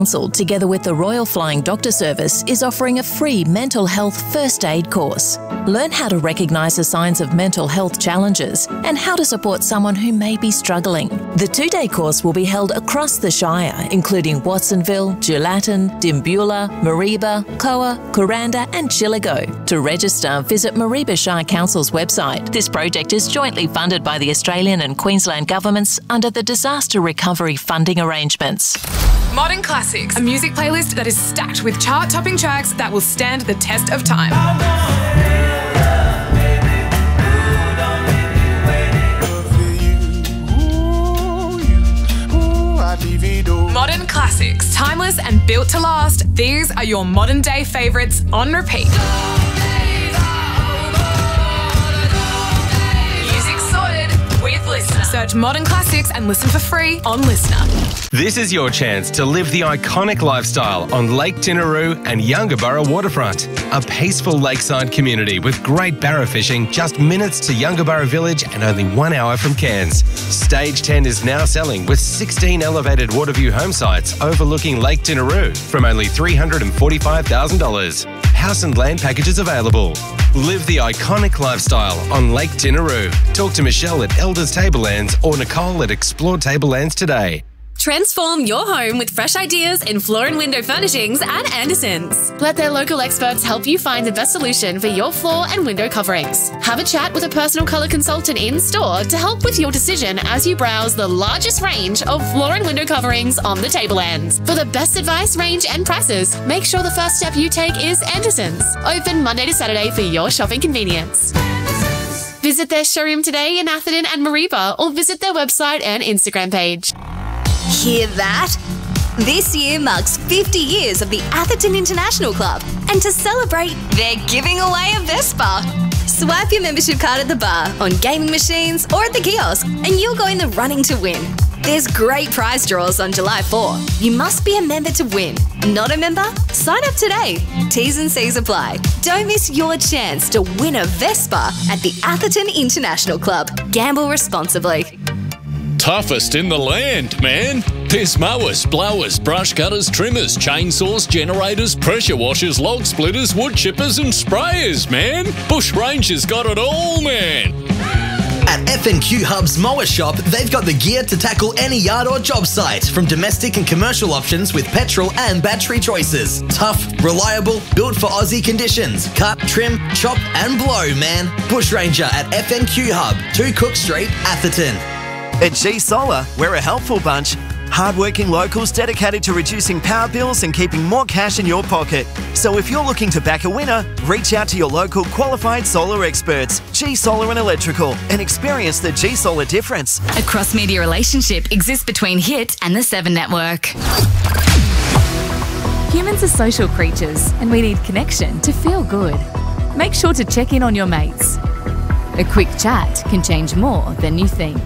Council, together with the Royal Flying Doctor Service, is offering a free mental health first aid course. Learn how to recognise the signs of mental health challenges and how to support someone who may be struggling. The 2-day course will be held across the Shire, including Watsonville, Gelatin, Dimbula, Mareeba, Koa, Kuranda and Chillago. To register, visit Mareeba Shire Council's website. This project is jointly funded by the Australian and Queensland governments under the Disaster Recovery Funding Arrangements. Modern Classics, a music playlist that is stacked with chart-topping tracks that will stand the test of time. Modern Classics, timeless and built to last. These are your modern-day favourites on repeat. Music sorted with Listener. Search Modern Classics and listen for free on Listener. This is your chance to live the iconic lifestyle on Lake Tinaroo and Yungaburra waterfront. A peaceful lakeside community with great barra fishing just minutes to Yungaburra village and only 1 hour from Cairns. Stage 10 is now selling with 16 elevated waterview home sites overlooking Lake Tinaroo from only $345,000. House and land packages available. Live the iconic lifestyle on Lake Tinaroo. Talk to Michelle at Elders Tablelands or Nicole at Explore Tablelands today. Transform your home with fresh ideas in floor and window furnishings at Andersons. Let their local experts help you find the best solution for your floor and window coverings. Have a chat with a personal colour consultant in store to help with your decision as you browse the largest range of floor and window coverings on the Tablelands. For the best advice, range and prices, make sure the first step you take is Andersons. Open Monday to Saturday for your shopping convenience. Visit their showroom today in Atherton and Mareeba or visit their website and Instagram page. Hear that? This year marks 50 years of the Atherton International Club, and to celebrate, they're giving away a Vespa. Swipe your membership card at the bar, on gaming machines or at the kiosk, and you'll go in the running to win. There's great prize draws on July 4. You must be a member to win. Not a member? Sign up today. T's and C's apply. Don't miss your chance to win a Vespa at the Atherton International Club. Gamble responsibly. Toughest in the land, man. There's mowers, blowers, brush cutters, trimmers, chainsaws, generators, pressure washers, log splitters, wood chippers and sprayers, man. Bush Ranger's got it all, man. At FNQ Hub's Mower Shop, they've got the gear to tackle any yard or job site, from domestic and commercial options with petrol and battery choices. Tough, reliable, built for Aussie conditions. Cut, trim, chop and blow, man. Bush Ranger at FNQ Hub, 2 Cook Street, Atherton. At G-Solar, we're a helpful bunch. Hardworking locals dedicated to reducing power bills and keeping more cash in your pocket. So if you're looking to back a winner, reach out to your local qualified solar experts, G-Solar and Electrical, and experience the G-Solar difference. A cross-media relationship exists between Hit and the 7 Network. Humans are social creatures and we need connection to feel good. Make sure to check in on your mates. A quick chat can change more than you think.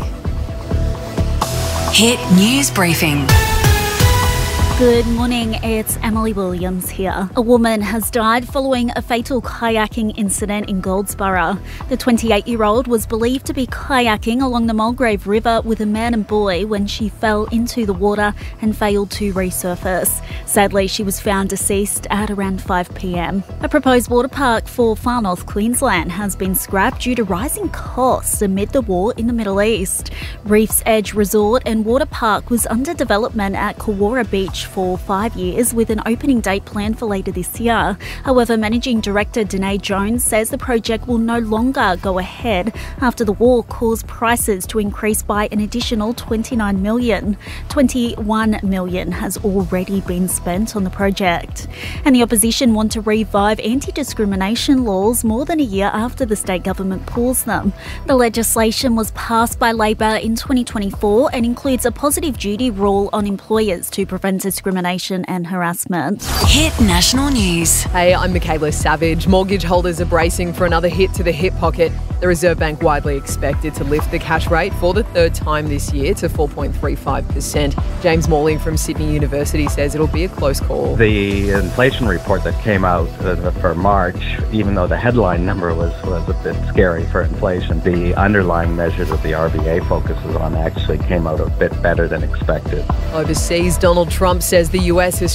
Hit News Briefing. Good morning, it's Emily Williams here. A woman has died following a fatal kayaking incident in Goldsboro. The 28-year-old was believed to be kayaking along the Mulgrave River with a man and boy when she fell into the water and failed to resurface. Sadly, she was found deceased at around 5 p.m. A proposed water park for Far North Queensland has been scrapped due to rising costs amid the war in the Middle East. Reef's Edge Resort and Water Park was under development at Kawara Beach for 5 years, with an opening date planned for later this year. However, Managing Director Danae Jones says the project will no longer go ahead after the war caused prices to increase by an additional $29 million. $21 million has already been spent on the project. And the opposition want to revive anti-discrimination laws more than a year after the state government paused them. The legislation was passed by Labor in 2024 and includes a positive duty rule on employers to prevent discrimination and harassment. Hit National News. Hey, I'm Michaela Savage. Mortgage holders are bracing for another hit to the hip pocket. The Reserve Bank widely expected to lift the cash rate for the third time this year to 4.35%. James Morley from Sydney University says it'll be a close call. The inflation report that came out for March, even though the headline number was a bit scary for inflation, the underlying measures that the RBA focuses on actually came out a bit better than expected. Overseas, Donald Trump says the US has